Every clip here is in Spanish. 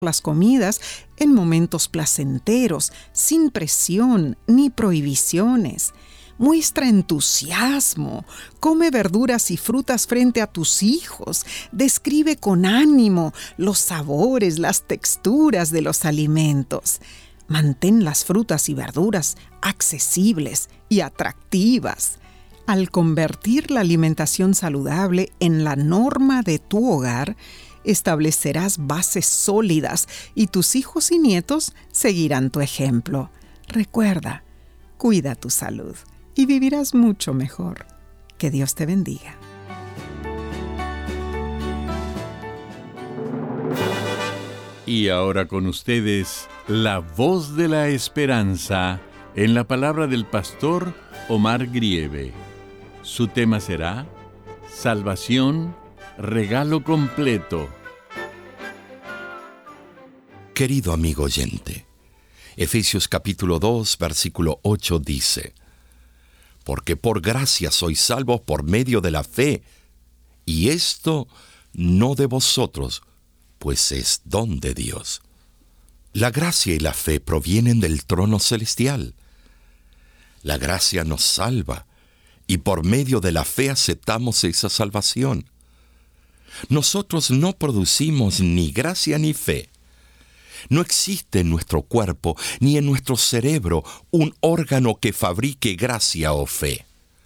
las comidas en momentos placenteros, sin presión ni prohibiciones. Muestra entusiasmo, come verduras y frutas frente a tus hijos, describe con ánimo los sabores, las texturas de los alimentos. Mantén las frutas y verduras accesibles y atractivas. Al convertir la alimentación saludable en la norma de tu hogar, establecerás bases sólidas y tus hijos y nietos seguirán tu ejemplo. Recuerda, cuida tu salud y vivirás mucho mejor. Que Dios te bendiga. Y ahora con ustedes, la voz de la esperanza en la palabra del pastor Omar Grieve. Su tema será Salvación, regalo completo. Querido amigo oyente, Efesios capítulo 2, versículo 8 dice: Porque por gracia sois salvos por medio de la fe, y esto no de vosotros, pues es don de Dios. La gracia y la fe provienen del trono celestial. La gracia nos salva, y por medio de la fe aceptamos esa salvación. Nosotros no producimos ni gracia ni fe. No existe en nuestro cuerpo ni en nuestro cerebro un órgano que fabrique gracia o fe.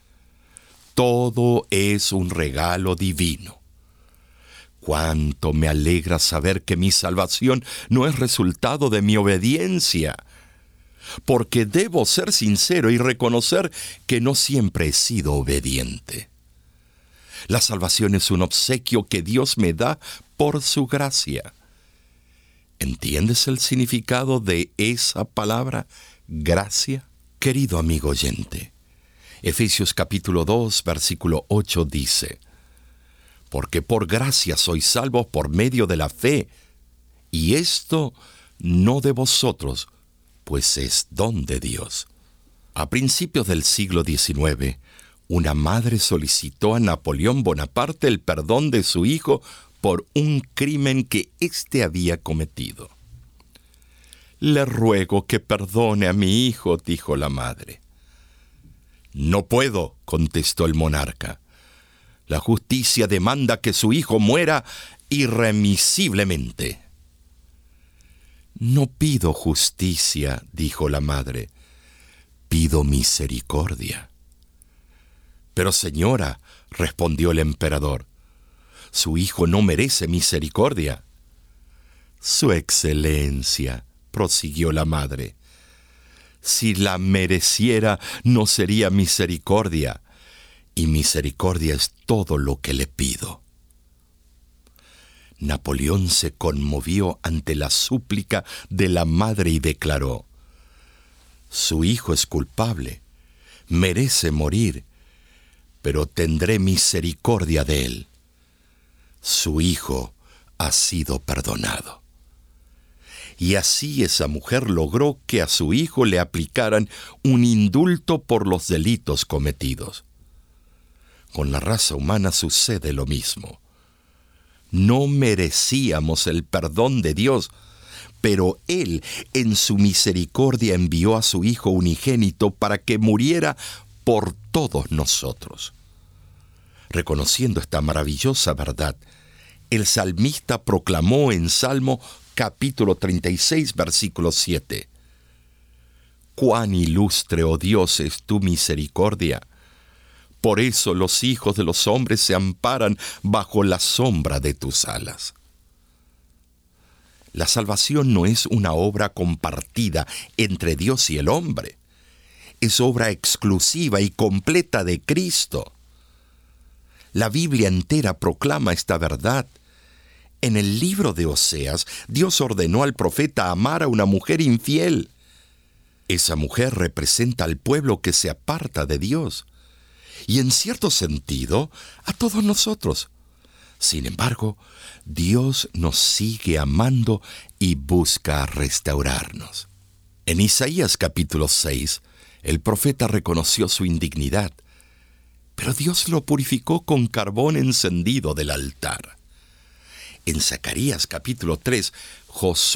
Todo es un regalo divino. Cuánto me alegra saber que mi salvación no es resultado de mi obediencia, porque debo ser sincero y reconocer que no siempre he sido obediente. La salvación es un obsequio que Dios me da por su gracia. ¿Entiendes el significado de esa palabra, gracia? Querido amigo oyente, Efesios capítulo 2, versículo 8 dice: Porque por gracia sois salvos por medio de la fe, y esto no de vosotros, pues es don de Dios. A principios del siglo XIX, una madre solicitó a Napoleón Bonaparte el perdón de su hijo por un crimen que éste había cometido. «Le ruego que perdone a mi hijo», dijo la madre. «No puedo», contestó el monarca. «La justicia demanda que su hijo muera irremisiblemente». «No pido justicia», dijo la madre, «pido misericordia». «Pero señora», respondió el emperador, «su hijo no merece misericordia». «Su excelencia», prosiguió la madre, «si la mereciera no sería misericordia, y misericordia es todo lo que le pido». Napoleón se conmovió ante la súplica de la madre y declaró: «Su hijo es culpable, merece morir, pero tendré misericordia de él. Su hijo ha sido perdonado». Y así esa mujer logró que a su hijo le aplicaran un indulto por los delitos cometidos. Con la raza humana sucede lo mismo. No merecíamos el perdón de Dios, pero Él en su misericordia envió a su Hijo unigénito para que muriera por todos nosotros. Reconociendo esta maravillosa verdad, el salmista proclamó en Salmo capítulo 36, versículo 7: «Cuán ilustre, oh Dios, es tu misericordia. Por eso los hijos de los hombres se amparan bajo la sombra de tus alas». La salvación no es una obra compartida entre Dios y el hombre. Es obra exclusiva y completa de Cristo. La Biblia entera proclama esta verdad. En el libro de Oseas, Dios ordenó al profeta amar a una mujer infiel. Esa mujer representa al pueblo que se aparta de Dios, y en cierto sentido, a todos nosotros. Sin embargo, Dios nos sigue amando y busca restaurarnos. En Isaías capítulo 6, el profeta reconoció su indignidad, pero Dios lo purificó con carbón encendido del altar. En Zacarías capítulo 3, Josué